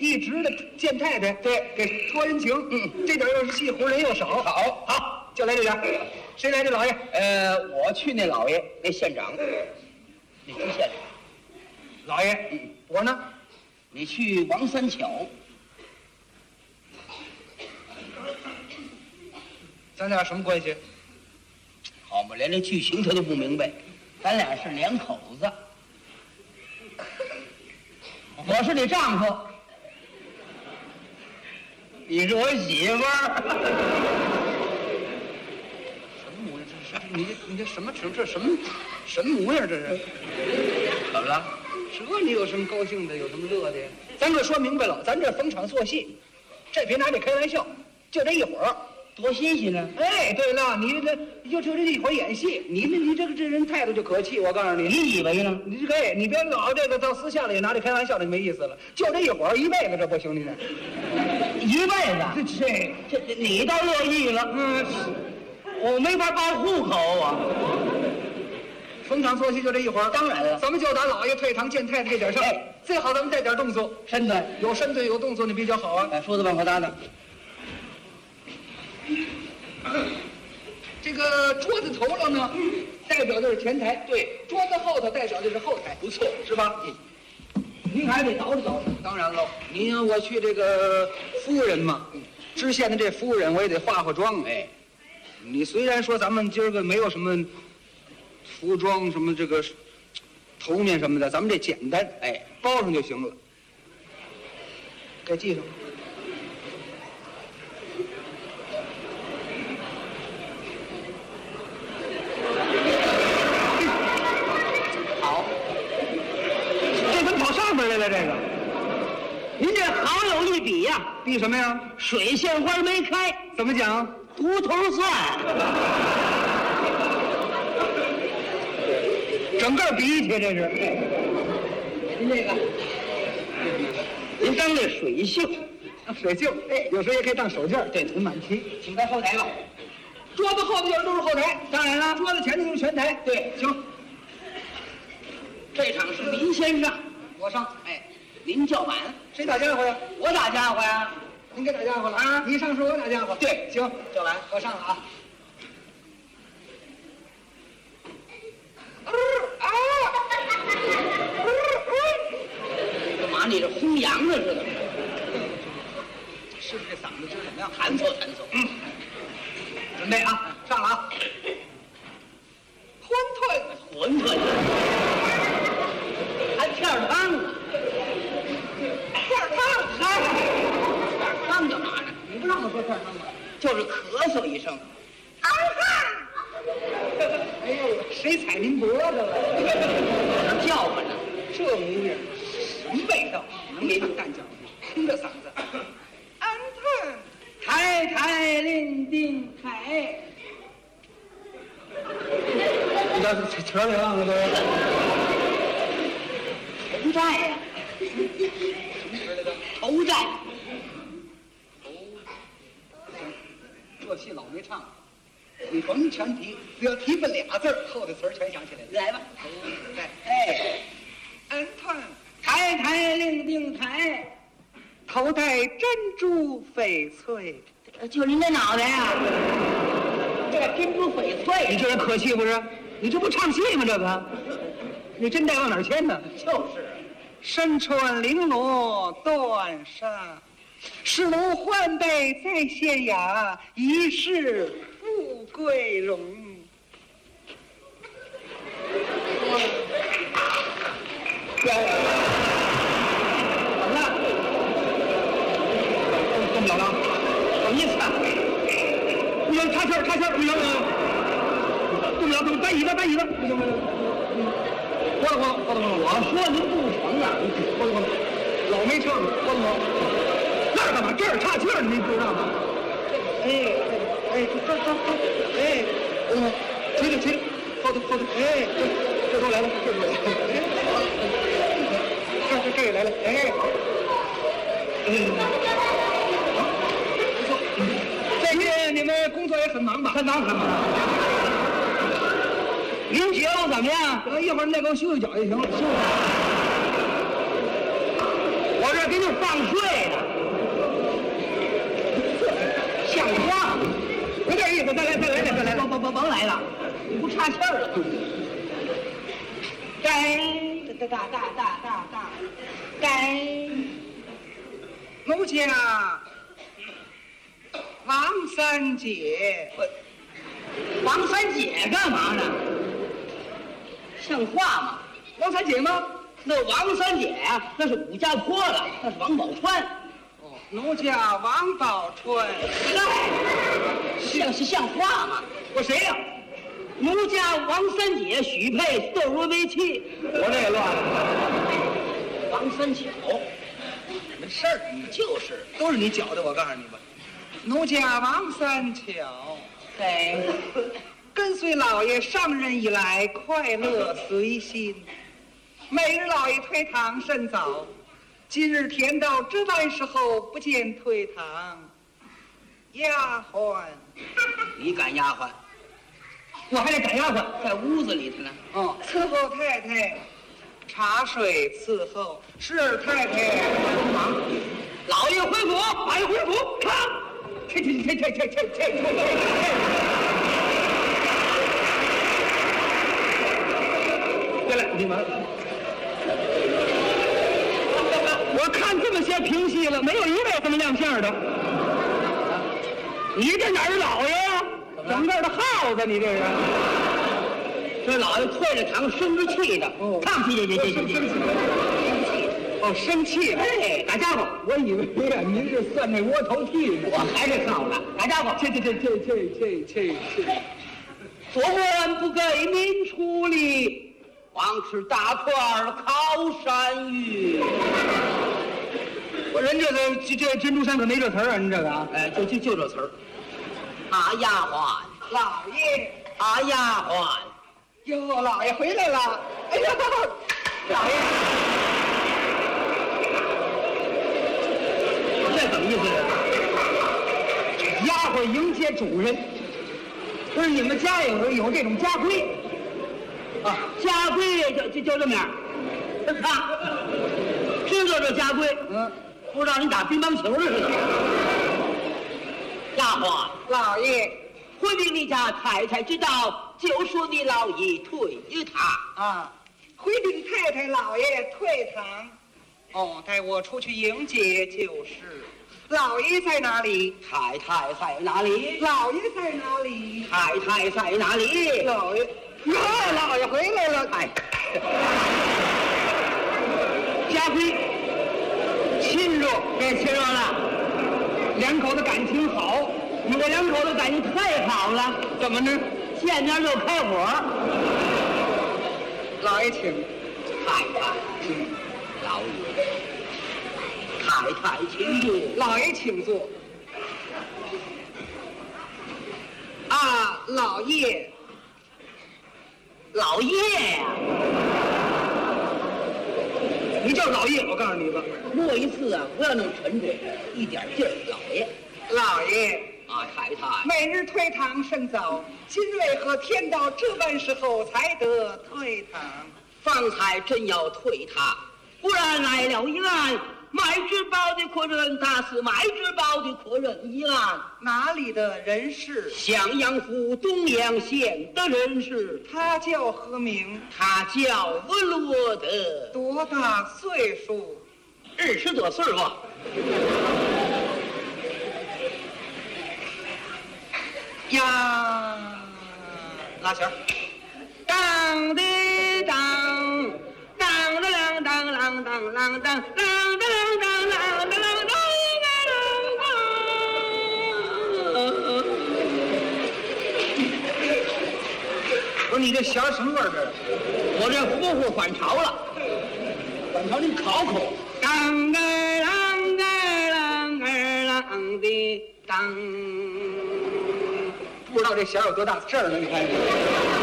一直的见太太， 对， 给托人情，这点又是戏，活人又少，好，就来这点。谁来这老爷？ 我去那老爷，那县长，那朱县长。 老爷，我呢？ 你去王三巧。 咱俩什么关系？ 好嘛，连这剧情他都不明白，咱俩是两口子。我是你丈夫，你是我媳妇儿。 什么模样？这是你这什么这什么模样？这是怎么了？ 这你有什么高兴的？有什么乐的呀？咱这说明白了，咱这逢场作戏，这别拿这开玩笑，就这一会儿。 多新鲜呢！ 哎，对了，你就这一会儿演戏，你这人态度就可气。我告诉你， 你以为呢？ 你这个，你别老这个到私下里拿这开玩笑，这没意思了。就这一会儿，一辈子这不行，你这一辈子，这你倒乐意了。我没法报户口啊。 逢场作戏就这一会儿， 当然了， 咱们就打老爷退堂见太太这点上，最好咱们带点动作， 身段有身段有动作，你比较好啊。 说的往后搭的。 这个桌子头了呢，代表的是前台；对，桌子后头代表的是后台，不错，是吧？ 您还得捯饬捯饬。 当然喽，我去这个夫人嘛，知县的这夫人，我也得化化妆。哎，你虽然说咱们今儿个没有什么服装，什么这个头面什么的，咱们这简单，哎，包上就行了。给系上。来了，这个，您这好有一比呀！比什么呀？水仙花没开，怎么讲？秃头蒜。整个比去，这是。 您这个，您当这水袖， 水袖，哎，有时候也可以当手绢，对，很满齐。 请在后台吧。 桌子后边都是后台，当然了，桌子前头就是前台。对，行。 这场是您先上。 我上， 哎，您叫板， 谁打家伙呀？ 我打家伙呀。 您给打家伙了啊？你上是我打家伙。 对， 行， 叫板， 我上了啊。 干嘛？你这轰羊啊似的？ 是不是这嗓子今儿怎么样？ 弹奏弹奏。 准备啊，上了啊。 馄饨。还片儿汤呢， 片儿汤， 片儿汤干嘛呢？ 你不让我说片儿汤吗？ 就是咳嗽一声， 哎呦，谁踩您脖子了？ 那叫唤呢？ 这模样，什么味道？能唱干叫，听着嗓子。安顿， 抬抬拎定抬。 你这词儿流浪了都。 头债呀，头债。 这戏老没唱，你甭全提，只要提分俩字儿，后头词儿全想起来了。 来吧， 来， 哎， 安顿， 抬抬拎定抬， 头戴珍珠翡翠。 就您这脑袋呀，这珍珠翡翠， 你这人可气不是？你这不唱戏吗？这个，你真带往哪儿牵呢？ 就是。 身穿绫罗缎纱，使奴换备在县衙，一世富贵荣。怎么了？动不了了？什么意思啊？不行，插气儿，不行，动不了，搬椅子，不行。活动，我说您不成啊！活动，老没唱，活动。那儿干嘛？这儿岔气儿，您不知道吗？这，吹，后头，这都来了，这也来了，好，不错。最近你们工作也很忙吧？很忙。您节目怎么样？一会儿你再给我修修脚就行了。我这这给你放睡了，像话吗？有点意思，再来，甭来了，不岔气儿了。该， 奴家王三姐， 王三姐干嘛呢？像话吗？ 王三姐吗？ 那王三姐呀，那是武家坡了，那是王宝钏。 哦，奴家王宝钏。 像话吗？ 我谁呀？ 奴家王三姐许配窦如为妻。 我这也乱了。 王三巧， 没事儿， 就是都是你搅的。我告诉你吧，奴家王三巧，跟随老爷上任以来，快乐随心。每日老爷退堂甚早，今日天到这般时候不见退堂，丫鬟， 你赶丫鬟，我还得赶丫鬟，在屋子里头呢。 哦，伺候太太，茶水伺候，是太太帮忙。 老爷回府，老爷回府，看，这。对了，你们，我看这么些评戏了，没有一位这么亮相的。你这哪是老爷呀？整个的耗子，你这是。这老爷退了堂，生着气的。看气， 哦，生气了。 哎，打家伙！ 我以为呀，您是算那窝头替呢。 我还是靠了，打家伙！ 这。 做官不给民出力，光吃大块烤山芋。 我人这珍珠山可没这词儿啊，您这个啊， 哎，就这词儿。啊，丫鬟， 老爷， 啊，丫鬟， 哟，老爷回来了。哎呀，老爷， 这怎么意思？ 丫鬟迎接主人，不是你们家有这种家规啊？家规就这么样。啊，知道这家规？不知道你打乒乓球的似的。丫鬟， 老爷， 回禀你家太太知道，就说你老爷退堂啊，回禀太太老爷退堂。哦，带我出去迎接就是。老爷在哪里？ 太太在哪里？ 老爷在哪里？ 太太在哪里？ 老爷，哟，老爷回来了。 哎，家规，亲热，该亲热了。 两口子感情好， 你这两口子感情太好了。 怎么呢？ 见面就开火。 老爷请。 太太，老爷。太太请坐。 老爷请坐。啊，老爷， 老爷呀！ 你叫老爷，我告诉你吧， 过一次啊，不要弄沉重，一点劲儿。老爷， 老爷啊，太太， 每日退堂甚早，今为何天到这般时候才得退堂？ 方才真要退堂，不然来了一案。卖纸包的客人打死卖纸包的客人一案。 哪里的人士？ 襄阳府东阳县的人士。 他叫何名？ 他叫文罗德。 多大岁数 ？20多岁吧。 呀，拉弦儿。当的当，当的啷当啷当啷当，啷的啷当啷当啷当啷当。不是你这弦什么味儿？ 我这呼呼反潮了，反潮你考口。 当个啷个啷个啷的当，不知道这弦有多大事儿呢？你看。